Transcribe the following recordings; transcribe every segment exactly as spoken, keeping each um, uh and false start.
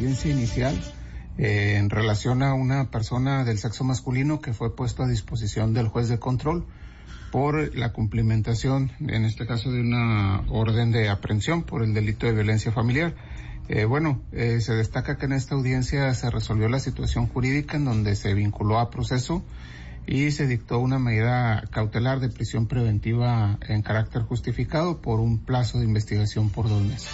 audiencia inicial eh, en relación a una persona del sexo masculino que fue puesto a disposición del juez de control por la cumplimentación, en este caso, de una orden de aprehensión por el delito de violencia familiar. Eh, bueno, eh, se destaca que en esta audiencia se resolvió la situación jurídica en donde se vinculó a proceso y se dictó una medida cautelar de prisión preventiva en carácter justificado por un plazo de investigación por dos meses.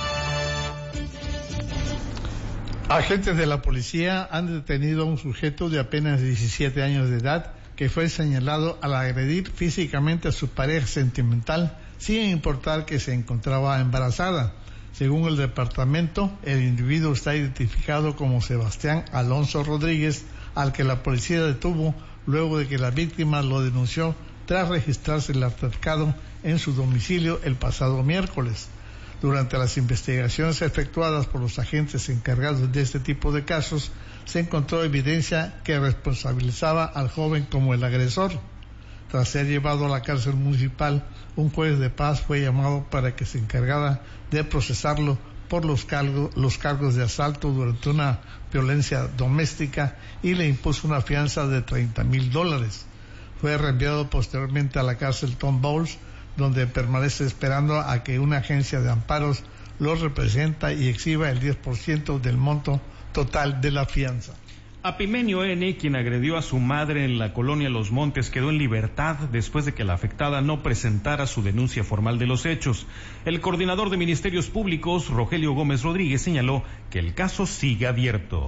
Agentes de la policía han detenido a un sujeto de apenas diecisiete años de edad que fue señalado al agredir físicamente a su pareja sentimental sin importar que se encontraba embarazada. Según el departamento, el individuo está identificado como Sebastián Alonso Rodríguez, al que la policía detuvo luego de que la víctima lo denunció tras registrarse el altercado en su domicilio el pasado miércoles. Durante las investigaciones efectuadas por los agentes encargados de este tipo de casos, se encontró evidencia que responsabilizaba al joven como el agresor. Tras ser llevado a la cárcel municipal, un juez de paz fue llamado para que se encargara de procesarlo por los cargos, los cargos de asalto durante una violencia doméstica y le impuso una fianza de treinta mil dólares. Fue reenviado posteriormente a la cárcel Tom Bowles, donde permanece esperando a que una agencia de amparos lo representa y exhiba el diez por ciento del monto total de la fianza. Apimenio N., quien agredió a su madre en la colonia Los Montes, quedó en libertad después de que la afectada no presentara su denuncia formal de los hechos. El coordinador de Ministerios Públicos, Rogelio Gómez Rodríguez, señaló que el caso sigue abierto.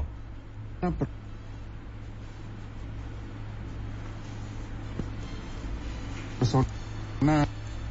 Una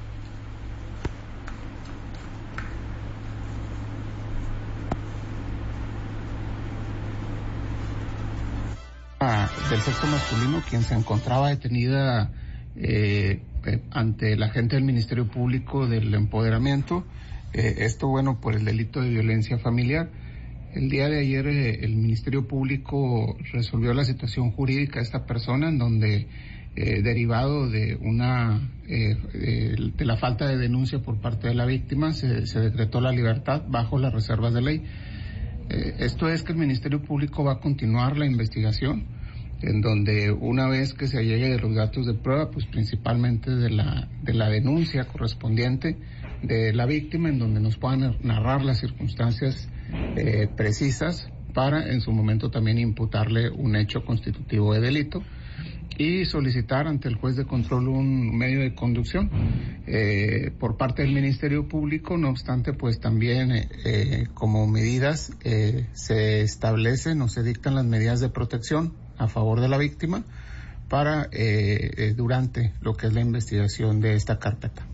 del sexo masculino, quien se encontraba detenida eh, eh, ante la agente del Ministerio Público del Empoderamiento, eh, esto bueno por el delito de violencia familiar. El día de ayer eh, el Ministerio Público resolvió la situación jurídica de esta persona, en donde eh, derivado de una eh, eh, de la falta de denuncia por parte de la víctima se, se decretó la libertad bajo las reservas de ley. Eh, esto es que el Ministerio Público va a continuar la investigación, en donde una vez que se llegue de los datos de prueba, pues principalmente de la de la denuncia correspondiente de la víctima, en donde nos puedan narrar las circunstancias eh, precisas para en su momento también imputarle un hecho constitutivo de delito y solicitar ante el juez de control un medio de conducción eh, por parte del Ministerio Público. No obstante, pues también eh, como medidas eh, se establecen o se dictan las medidas de protección a favor de la víctima para eh, eh, durante lo que es la investigación de esta carpeta.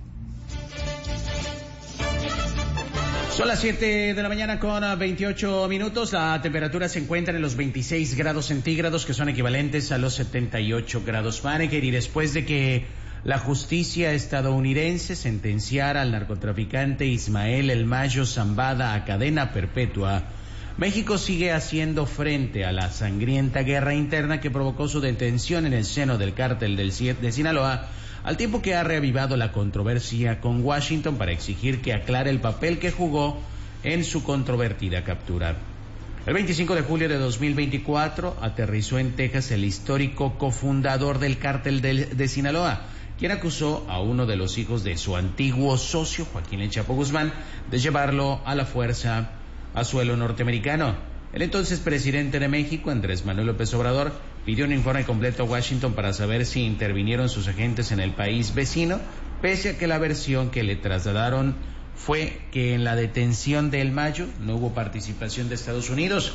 Son las siete de la mañana con veintiocho minutos. La temperatura se encuentra en los veintiséis grados centígrados, que son equivalentes a los setenta y ocho grados Fahrenheit. Y después de que la justicia estadounidense sentenciara al narcotraficante Ismael El Mayo Zambada a cadena perpetua, México sigue haciendo frente a la sangrienta guerra interna que provocó su detención en el seno del cártel del de Sinaloa, al tiempo que ha reavivado la controversia con Washington para exigir que aclare el papel que jugó en su controvertida captura. El veinticinco de julio de dos mil veinticuatro aterrizó en Texas el histórico cofundador del cártel de, de Sinaloa, quien acusó a uno de los hijos de su antiguo socio, Joaquín El Chapo Guzmán, de llevarlo a la fuerza a suelo norteamericano. El entonces presidente de México, Andrés Manuel López Obrador, pidió un informe completo a Washington para saber si intervinieron sus agentes en el país vecino, pese a que la versión que le trasladaron fue que en la detención de El Mayo no hubo participación de Estados Unidos.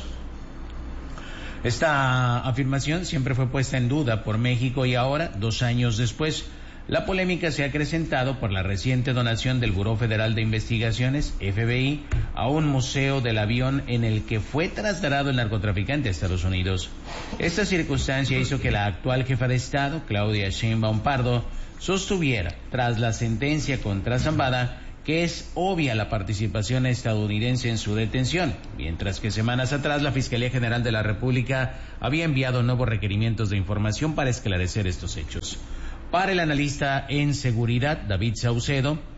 Esta afirmación siempre fue puesta en duda por México y ahora, dos años después, la polémica se ha acrecentado por la reciente donación del Buró Federal de Investigaciones, F B I, a un museo del avión en el que fue trasladado el narcotraficante a Estados Unidos. Esta circunstancia hizo que la actual jefa de Estado, Claudia Sheinbaum Pardo, sostuviera, tras la sentencia contra Zambada, que es obvia la participación estadounidense en su detención, mientras que semanas atrás la Fiscalía General de la República había enviado nuevos requerimientos de información para esclarecer estos hechos. Para el analista en seguridad, David Saucedo,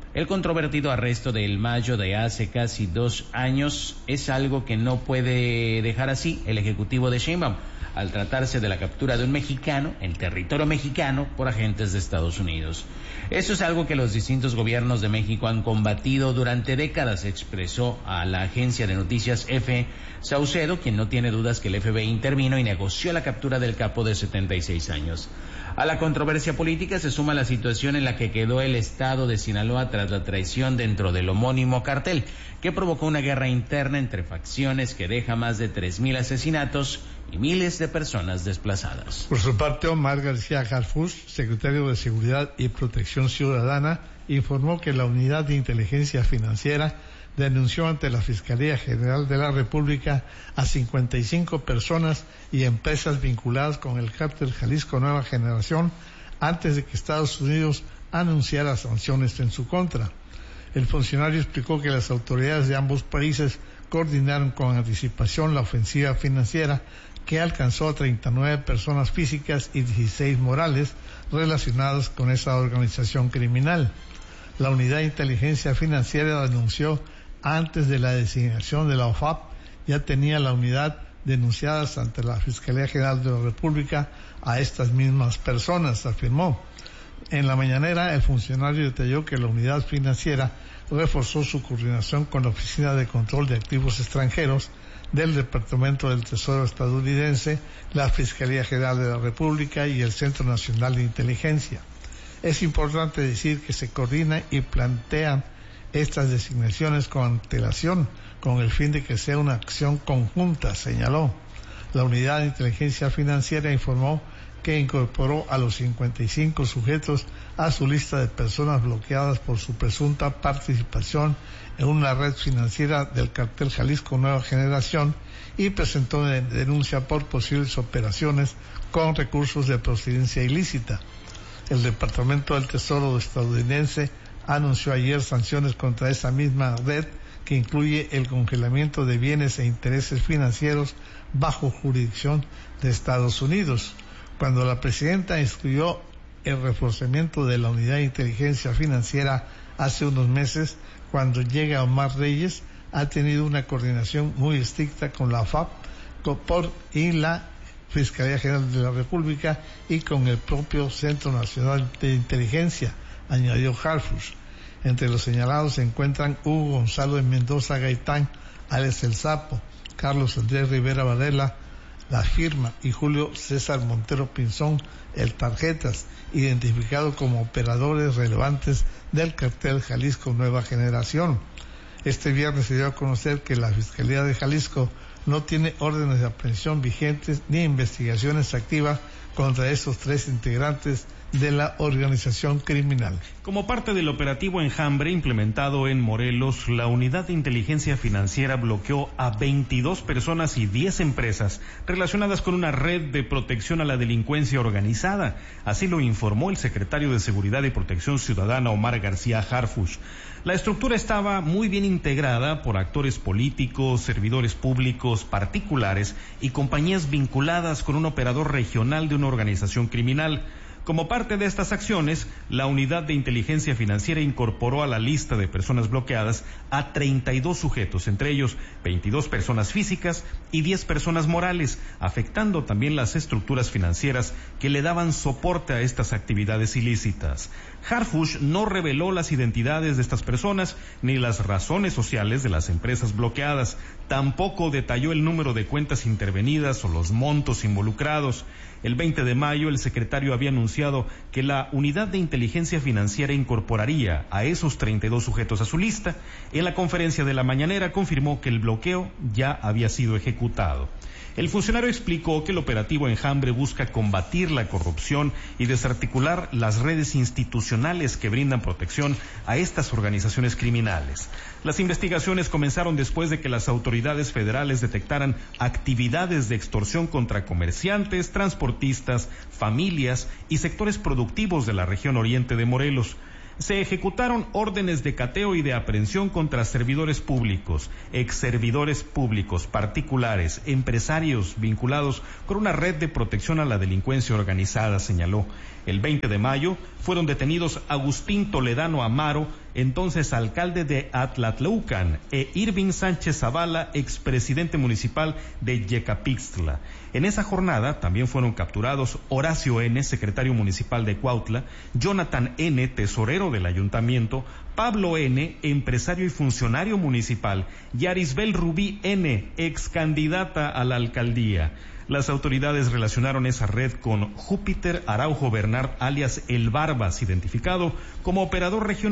El controvertido arresto de El Mayo de hace casi dos años es algo que no puede dejar así el ejecutivo de Sheinbaum, al tratarse de la captura de un mexicano en territorio mexicano por agentes de Estados Unidos. Eso es algo que los distintos gobiernos de México han combatido durante décadas, expresó a la agencia de noticias F. Saucedo, quien no tiene dudas que el F B I intervino y negoció la captura del capo de setenta y seis años. A la controversia política se suma la situación en la que quedó el estado de Sinaloa tras la traición dentro del homónimo cartel, que provocó una guerra interna entre facciones que deja más de tres mil asesinatos y miles de personas desplazadas. Por su parte, Omar García Harfuch, secretario de Seguridad y Protección Ciudadana, informó que la Unidad de Inteligencia Financiera denunció ante la Fiscalía General de la República a cincuenta y cinco personas y empresas vinculadas con el cártel Jalisco Nueva Generación antes de que Estados Unidos anunciara sanciones en su contra. El funcionario explicó que las autoridades de ambos países coordinaron con anticipación la ofensiva financiera que alcanzó a treinta y nueve personas físicas y dieciséis morales relacionadas con esa organización criminal. La Unidad de Inteligencia Financiera denunció antes de la designación de la O F A P, ya tenía la unidad denunciadas ante la Fiscalía General de la República a estas mismas personas, afirmó. En la mañanera, el funcionario detalló que la unidad financiera reforzó su coordinación con la Oficina de Control de Activos Extranjeros del Departamento del Tesoro estadounidense, la Fiscalía General de la República y el Centro Nacional de Inteligencia. Es importante decir que se coordinan y plantean estas designaciones con antelación, con el fin de que sea una acción conjunta, señaló. La Unidad de Inteligencia Financiera informó que incorporó a los cincuenta y cinco sujetos a su lista de personas bloqueadas por su presunta participación en una red financiera del cartel Jalisco Nueva Generación y presentó una denuncia por posibles operaciones con recursos de procedencia ilícita. El Departamento del Tesoro estadounidense anunció ayer sanciones contra esa misma red que incluye el congelamiento de bienes e intereses financieros bajo jurisdicción de Estados Unidos. Cuando la presidenta instruyó el reforzamiento de la Unidad de Inteligencia Financiera hace unos meses, cuando llega Omar Reyes, ha tenido una coordinación muy estricta con la O F A P por, y la Fiscalía General de la República y con el propio Centro Nacional de Inteligencia, añadió Harfuch. Entre los señalados se encuentran Hugo Gonzalo de Mendoza Gaitán, Alex El Sapo, Carlos Andrés Rivera Varela, La Firma y Julio César Montero Pinzón, el Tarjetas, identificado como operadores relevantes del cartel Jalisco Nueva Generación. Este viernes se dio a conocer que la Fiscalía de Jalisco no tiene órdenes de aprehensión vigentes ni investigaciones activas contra esos tres integrantes de la organización criminal. Como parte del operativo Enjambre implementado en Morelos, la Unidad de Inteligencia Financiera bloqueó a veintidós personas y diez empresas relacionadas con una red de protección a la delincuencia organizada. Así lo informó el secretario de Seguridad y Protección Ciudadana, Omar García Harfuch. La estructura estaba muy bien integrada por actores políticos, servidores públicos, particulares y compañías vinculadas con un operador regional de una organización criminal. Como parte de estas acciones, la Unidad de Inteligencia Financiera incorporó a la lista de personas bloqueadas a treinta y dos sujetos, entre ellos veintidós personas físicas y diez personas morales, afectando también las estructuras financieras que le daban soporte a estas actividades ilícitas. Harfuch no reveló las identidades de estas personas ni las razones sociales de las empresas bloqueadas. Tampoco detalló el número de cuentas intervenidas o los montos involucrados. El veinte de mayo, el secretario había anunciado que la Unidad de Inteligencia Financiera incorporaría a esos treinta y dos sujetos a su lista. En la conferencia de la mañanera confirmó que el bloqueo ya había sido ejecutado. El funcionario explicó que el operativo Enjambre busca combatir la corrupción y desarticular las redes institucionales que brindan protección a estas organizaciones criminales. Las investigaciones comenzaron después de que las autoridades federales detectaran actividades de extorsión contra comerciantes, transportistas, familias y sectores productivos de la región oriente de Morelos. Se ejecutaron órdenes de cateo y de aprehensión contra servidores públicos, exservidores públicos, particulares, empresarios vinculados con una red de protección a la delincuencia organizada, señaló. El veinte de mayo fueron detenidos Agustín Toledano Amaro, entonces alcalde de Atlatlaucan, e Irving Sánchez Zavala, expresidente municipal de Yecapixtla. En esa jornada también fueron capturados Horacio N., secretario municipal de Cuautla, Jonathan N., tesorero del ayuntamiento, Pablo N., empresario y funcionario municipal, y Arisbel Rubí N., ex candidata a la alcaldía. Las autoridades relacionaron esa red con Júpiter Araujo Bernard, alias El Barbas, identificado como operador regional